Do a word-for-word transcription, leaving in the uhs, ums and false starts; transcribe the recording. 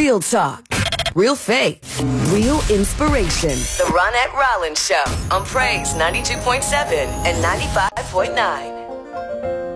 Real talk. Real faith. Real inspiration. The Ronette Rollins Show on Praise ninety-two point seven and ninety-five point nine.